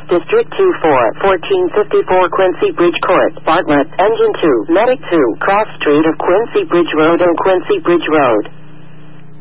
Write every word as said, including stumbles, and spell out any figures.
District two four, fourteen fifty-four Quincy Bridge Court, Bartlett, Engine two, Medic two, Cross Street of Quincy Bridge Road and Quincy Bridge Road.